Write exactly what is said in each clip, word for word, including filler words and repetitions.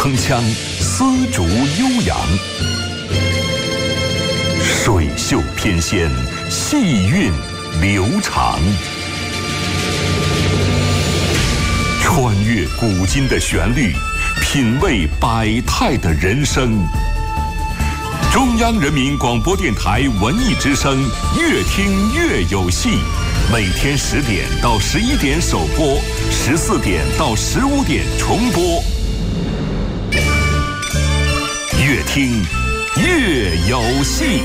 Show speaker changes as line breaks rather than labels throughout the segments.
铿锵，丝竹悠扬，水袖翩跹，细韵流长。穿越古今的旋律，品味百态的人生。中央人民广播电台文艺之声，越听越有戏。每天十点到十一点首播，十四点到十五点重播。越听越有戏。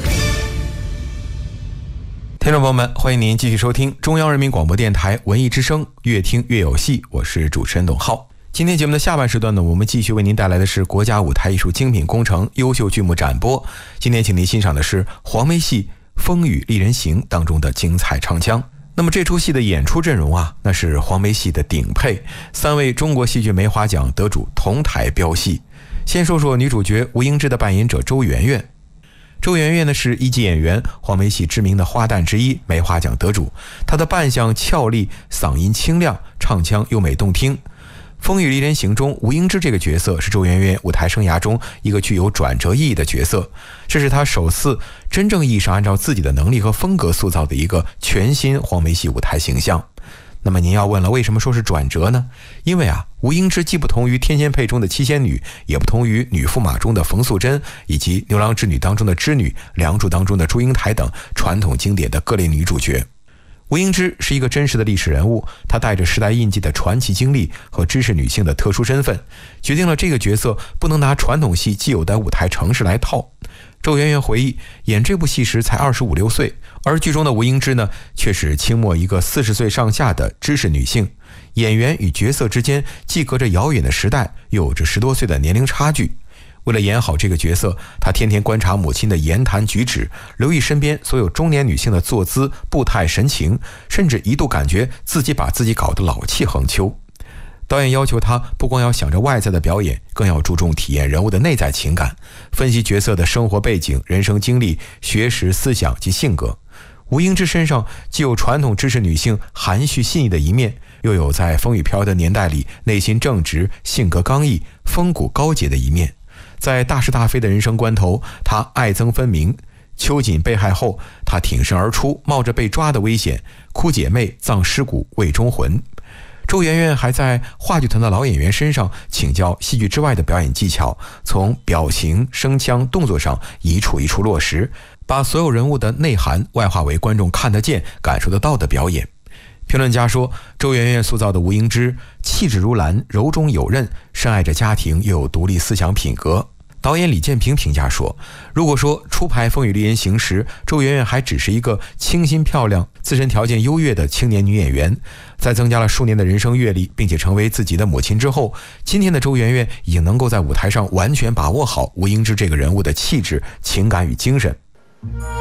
听众朋友们，欢迎您继续收听中央人民广播电台文艺之声，越听越有戏，我是主持人董浩。今天节目的下半时段呢，我们继续为您带来的是国家舞台艺术精品工程优秀剧目展播。今天请您欣赏的是黄梅戏《风雨丽人行》当中的精彩唱腔。那么这出戏的演出阵容啊，那是黄梅戏的顶配，三位中国戏剧梅花奖得主同台飙戏。先说说女主角吴英芝的扮演者周媛媛。周媛媛呢是一级演员，黄梅戏知名的花旦之一，梅花奖得主。她的扮相俏丽，嗓音清亮，唱腔优美动听。《风雨丽人行》中，吴英芝这个角色是周媛媛舞台生涯中一个具有转折意义的角色，这是她首次真正意义上按照自己的能力和风格塑造的一个全新黄梅戏舞台形象。那么您要问了，为什么说是转折呢？因为啊，吴英芝既不同于天仙配中的七仙女，也不同于女驸马中的冯素珍，以及牛郎织女当中的织女，梁祝当中的祝英台等传统经典的各类女主角。吴英芝是一个真实的历史人物，她带着时代印记的传奇经历和知识女性的特殊身份，决定了这个角色不能拿传统戏既有的舞台程式来套。周媛媛回忆，演这部戏时才二十五六岁，而剧中的吴英芝呢，却是清末一个四十岁上下的知识女性。演员与角色之间既隔着遥远的时代，又有着十多岁的年龄差距。为了演好这个角色，她天天观察母亲的言谈举止，留意身边所有中年女性的坐姿、步态、神情，甚至一度感觉自己把自己搞得老气横秋。导演要求他不光要想着外在的表演，更要注重体验人物的内在情感，分析角色的生活背景、人生经历、学识、思想及性格。吴英芝身上既有传统知识女性含蓄细腻的一面，又有在风雨飘摇的年代里内心正直、性格刚毅、风骨高洁的一面。在大是大非的人生关头，她爱憎分明。秋瑾被害后，她挺身而出，冒着被抓的危险，哭姐妹，葬尸骨，为忠魂。周媛媛还在话剧团的老演员身上请教戏剧之外的表演技巧，从表情、声腔、动作上一处一处落实，把所有人物的内涵外化为观众看得见、感受得到的表演。评论家说，周媛媛塑造的吴英芝气质如兰，柔中有韧，深爱着家庭，又有独立思想品格。导演李建平评价说，如果说初拍《风雨丽人行》时，周媛媛还只是一个清新漂亮、自身条件优越的青年女演员，在增加了数年的人生阅历，并且成为自己的母亲之后，今天的周媛媛已经能够在舞台上完全把握好吴英芝这个人物的气质、情感与精神。